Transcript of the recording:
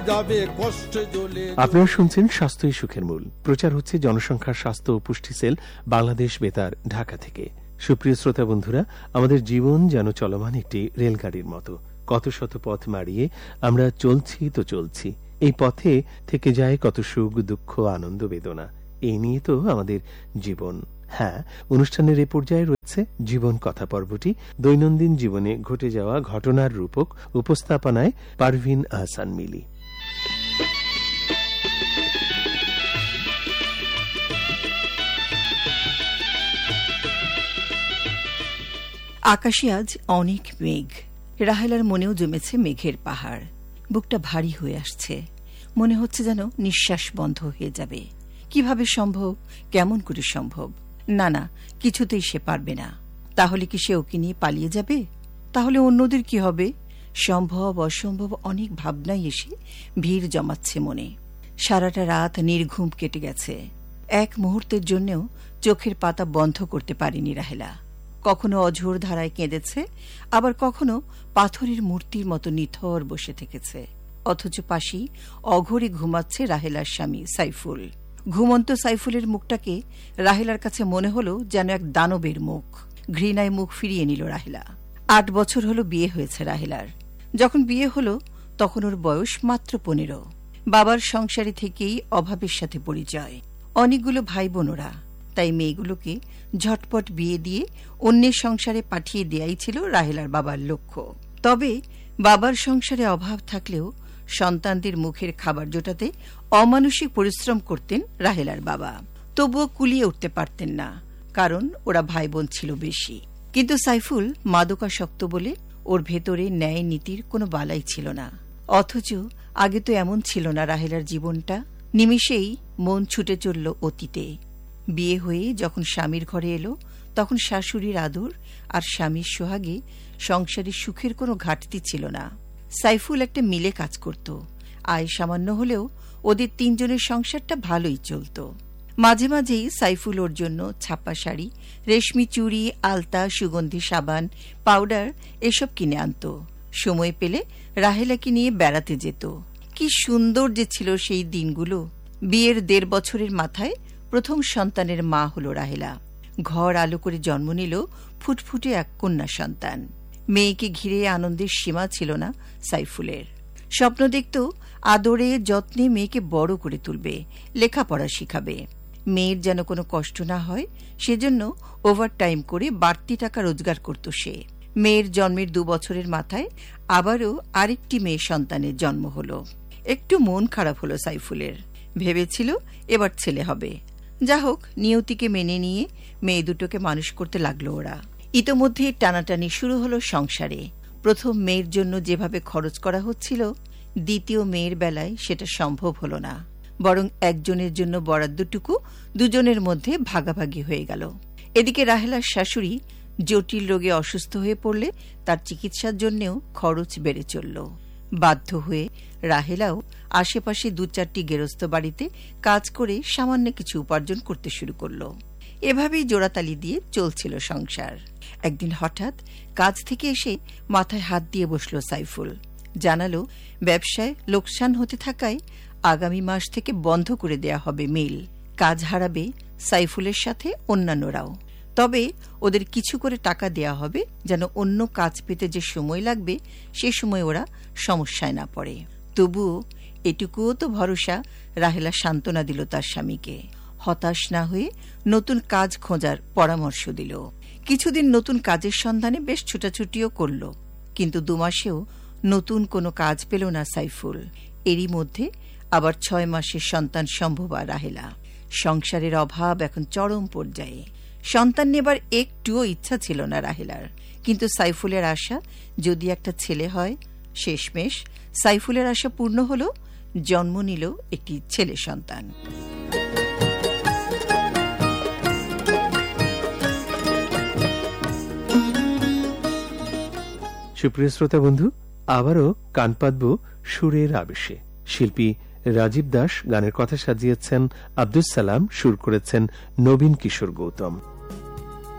আপনারা শুনছেন স্বাস্থ্যই সুখের মূল। প্রচার হচ্ছে জনসংখ্যা স্বাস্থ্য ও পুষ্টি সেল, বাংলাদেশ বেতার, ঢাকা থেকে। সুপ্রিয় শ্রোতা বন্ধুরা, আমাদের জীবন যেন চলমান একটি রেলগাড়ির মতো। কত শত পথ মাড়িয়ে আমরা চলছি তো চলছি। এই পথে থেকে যায় কত সুখ, দুঃখ, আনন্দ, বেদনা। এই নিয়ে তো আমাদের জীবন। হ্যাঁ, অনুষ্ঠানের এ পর্যায়ে রয়েছে জীবন কথা পর্বটি। দৈনন্দিন জীবনে ঘটে যাওয়া ঘটনার রূপক উপস্থাপনায় পারভিন আহসান মিলি। আকাশে আজ অনেক মেঘ। রাহেলার মনেও জমেছে মেঘের পাহাড়। বুকটা ভারী হয়ে আসছে। মনে হচ্ছে যেন নিঃশ্বাস বন্ধ হয়ে যাবে। কিভাবে সম্ভব? কেমন করে সম্ভব? না না, কিছুতেই সে পারবে না। তাহলে কি সে ওকে নিয়ে পালিয়ে যাবে? তাহলে অন্যদের কি হবে? সম্ভব অসম্ভব অনেক ভাবনাই এসে ভিড় জমাচ্ছে মনে। সারাটা রাত নির্ঘুম কেটে গেছে। এক মুহূর্তের জন্যও চোখের পাতা বন্ধ করতে পারেনি রাহেলা। কখনো অঝোর ধারায় কেঁদেছে, আবার কখনো পাথরের মূর্তির মতো নিথর বসে থেকেছে। অথচ পাশেই অঘরে ঘুমাচ্ছে রাহেলার স্বামী সাইফুল। ঘুমন্ত সাইফুলের মুখটাকে রাহেলার কাছে মনে হলো যেন এক দানবের মুখ। ঘৃণায় মুখ ফিরিয়ে নিল রাহেলা। 8 বছর হলো বিয়ে হয়েছে রাহেলার। যখন বিয়ে হলো তখন ওর বয়স মাত্র 15। বাবার সংসারে থেকেই অভাবের সাথে পরিচয়। অনেকগুলো ভাই বোনরা। তাই মেয়েগুলোকে ঝটপট বিয়ে দিয়ে অন্যের সংসারে পাঠিয়ে দেয়াই ছিল রাহেলার বাবার লক্ষ্য। তবে বাবার সংসারে অভাব থাকলেও সন্তানদের মুখের খাবার জোটাতে অমানসিক পরিশ্রম করতেন রাহেলার বাবা। তবুও কুলিয়ে উঠতে পারতেন না, কারণ ওরা ভাই বোন ছিল বেশি। কিন্তু সাইফুল মাদকাসক্ত বলে ওর ভেতরে ন্যায় নীতির কোনো বালাই ছিল না। অথচ আগে তো এমন ছিল না রাহেলার জীবনটা। নিমিষেই মন ছুটে চলল অতীতে। বিয়ে হয়ে যখন স্বামীর ঘরে এলো তখন শাশুড়ির আদর আর স্বামীর সোহাগে সংসারের সুখের কোনো ঘাটতি ছিল না। সাইফুল একটা মিলে কাজ করত। আয় সামান্য হলেও ওদের 3 জনের সংসারটা ভালোই চলত। মাঝে মাঝেই সাইফুল ওর জন্য ছাপা শাড়ি, রেশমি চুড়ি, আলতা, সুগন্ধি সাবান, পাউডার এসব কিনে আনত। সময় পেলে রাহেলাকে নিয়ে বেড়াতে যেত। কি সুন্দর যে ছিল সেই দিনগুলো। বিয়ের 1.5 বছরের মাথায় প্রথম সন্তানের মা হল রাহেলা। ঘর আলো করে জন্ম নিল ফুটফুটে এক কন্যা সন্তান। মেয়েকে ঘিরে আনন্দের সীমা ছিল না সাইফুলের। স্বপ্ন দেখত আদরে যত্নে মেয়েকে বড় করে তুলবে, লেখাপড়া শিখাবে। মেয়ের যেন কোনো কষ্ট না হয় সেজন্য ওভারটাইম করে বাড়তি টাকা রোজগার করত সে। মেয়ের জন্মের 2 বছরের মাথায় আবারও আরেকটি মেয়ে সন্তানের জন্ম হল। একটু মন খারাপ হলো সাইফুলের। ভেবেছিল এবার ছেলে হবে। যা হোক, নিয়তিকে মেনে নিয়ে মেয়ে দুটোকে মানুষ করতে লাগলো ওরা। ইতোমধ্যে টানাটানি শুরু হলো সংসারে। প্রথম মেয়ের জন্য যেভাবে খরচ করা হচ্ছিল, দ্বিতীয় মেয়ের বেলায় সেটা সম্ভব হলো না। বরং একজনের জন্য বরাদ্দটুকু 2 জনের মধ্যে ভাগাভাগি হয়ে গেল। এদিকে রাহেলার শাশুড়ি জটিল রোগে অসুস্থ হয়ে পড়লে তার চিকিৎসার জন্যও খরচ বেড়ে চলল। বাধ্য হয়ে রাহেলাও আশেপাশে 2-4টি গেরস্ত বাড়িতে কাজ করে সামান্য কিছু উপার্জন করতে শুরু করল। এভাবেই জোড়াতালি দিয়ে চলছিল সংসার। একদিন হঠাৎ কাজ থেকে এসে মাথায় হাত দিয়ে বসল সাইফুল। জানালো ব্যবসায় লোকসান হতে থাকায় আগামী মাস থেকে বন্ধ করে দেয়া হবে মিল। কাজ হারাবে সাইফুলের সাথে অন্যান্যরাও। তবে ওদের কিছু করে টাকা দেয়া হবে যেন অন্য কাজ পেতে যে সময় লাগবে সে সময় ওরা সমস্যায় না পড়ে। তবুও এটুকুও তো ভরসা। রাহেলা সান্ত্বনা দিল তার স্বামীকে। হতাশ না হয়ে নতুন কাজ খোঁজার পরামর্শ দিল। কিছুদিন নতুন কাজের সন্ধানে বেশ ছুটাছুটিও করল, কিন্তু 2 মাসেও নতুন কোনো কাজ পেল না সাইফুল। এরই মধ্যে আবার 6 মাসের সন্তান সম্ভবা রাহেলা। সংসারের অভাব এখন চরম পর্যায়ে। সন্তান নেবার একটুও ইচ্ছা ছিল না রাহেলার, কিন্তু সাইফুলের আশা যদি একটা ছেলে হয়। শেষমেশ সাইফুলের আশা পূর্ণ হল, জন্ম নিল একটি ছেলে সন্তান। সুপ্রিয় শ্রোতা বন্ধু, আবারও কান পাতব সুরের আবেশে। শিল্পী রাজীব দাস, গানের কথা সাজিয়েছেন আব্দুস সালাম, সুর করেছেন নবীন কিশোর গৌতম।